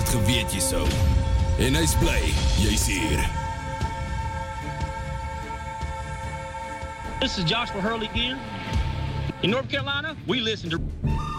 het geweet jy sou. En hy's bly, jy's hier. This is Joshua Hurley here. In North Carolina, we listen to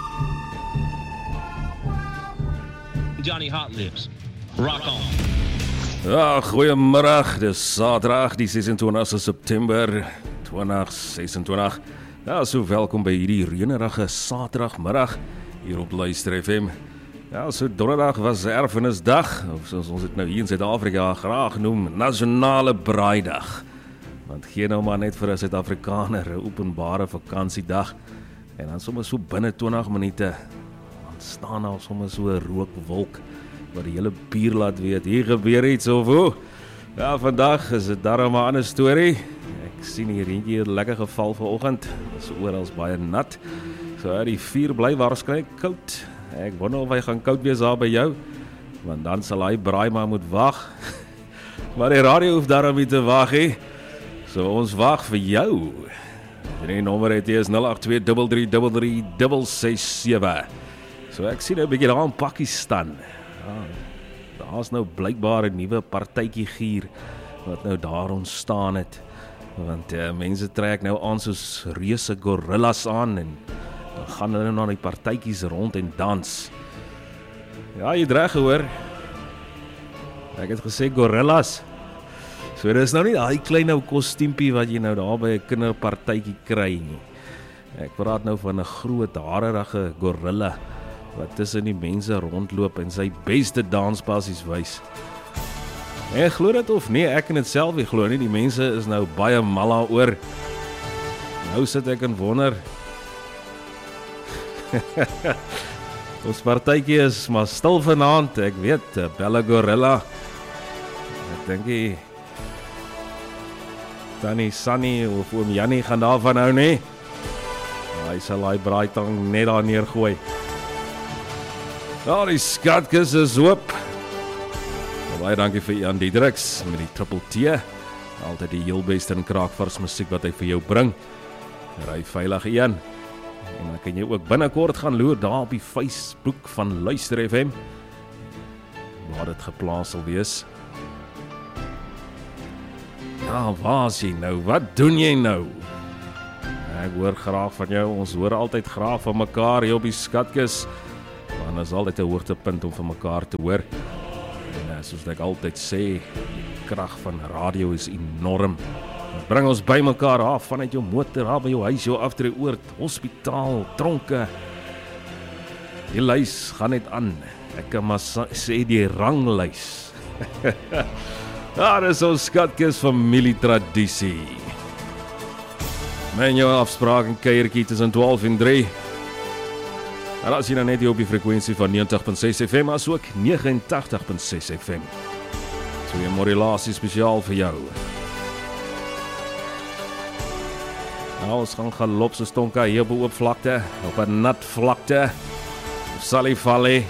Johnny Hot Lips. Rock on. Ja, goeiemiddag, dis Saterdag, die 26 September 2026. Ja, so welkom by hierdie reënerige Saterdagmiddag hier op Luister FM. Ja, so donderdag was Erfenisdag, of soos ons dit nou hier in Suid-Afrika graag noem, Nasionale Braaidag. Want gee nou maar net vir 'n Suid-Afrikaner 'n openbare vakansiedag en dan sommer so binne 20 minute dan staan daar sommer so 'n rookwolk wat die hele buurt laat weet, hier gebeur iets of hoe. Ja, vandag is dit darem 'n ander storie. Ek sien hier eentjie lekker geval vanoggend. Dit is oral baie nat. So die vuur bly waarskynlik koud. Ek wonder of hy gaan koud wees daar by jou, want dan sal hy braai maar moet wag. Maar die radio hoef daarom nie te wag nie. So ons wag vir jou. Die nommer het is 082333367. So ek sien nou 'n bietjie daar in Pakistan. Daar's nou blykbaar 'n nuwe partytjie gier wat nou daar ontstaan het. Want mense trek nou aan soos reuse gorillas aan en dan gaan hulle na die partytjies rond en dans. Ja, jy het reg gehoor. Ek het gesê gorillas. So dis nou nie daai klein ou kostuumpie wat jy nou daar by 'n kinderpartytjie kry nie. Ek praat nou van 'n groot harerige gorilla wat tussen die mense rondloop en sy beste danspassies wys. En glo dit of nee, ek kan dit self nie glo nie, die mense is nou baie mal daaroor. Nou sit ek en wonder. Ons partytjie is maar stil vanaand, ek weet, Bella Gorilla. Ek dink Tannie Sunny of oom Jannie gaan daarvan hou nie. Hy sal hy braaitang net daar neergooi. Nou, die skatkis is oop. Baie dankie vir Jan Diedriks met die Triple T. Altyd die heel beste en kraakvars musiek wat hy vir jou bring. Ry veilig Jan. En dan kan jy ook binnekort gaan loer daar op die Facebook van Luister FM. Waar dit geplaas sal wees. Ja, waar is jy nou? Wat doen jy nou? Ek hoor graag van jou. Ons hoor altyd graag van mekaar hier op die skatkis. Want is altyd 'n hoogtepunt om van mekaar te hoor. En soos ek altyd sê, die krag van radio is enorm. Dit bring ons by mekaar af, vanuit jou motor, af by jou huis, jou aftreeoord, hospitaal, tronke. Die lys gaan net aan. Ek kan maar sê die ranglys. Daar is ons skatkis familietradisie. Men jou afspraak en kuiertjie tussen 12 en 3. En as jy nou net hier op die frekwensie van 90.6 FM, as ook 89.6 FM. So 'n modulasie spesiaal vir jou. Nou, ons gaan galop so stonka hier op 'n oop vlakte, op 'n nat vlakte, op Sally Valley.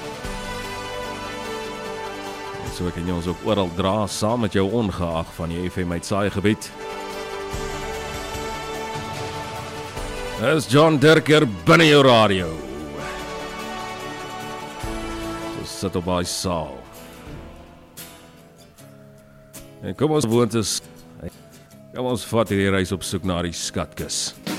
So kan jy ons ook oral dra, saam met jou ongeag van die FM uitsaai gebied. Dis John Derker binne jou radio. Sit op by saal. En kom ons vat hierdie reis op soek na die skatkis.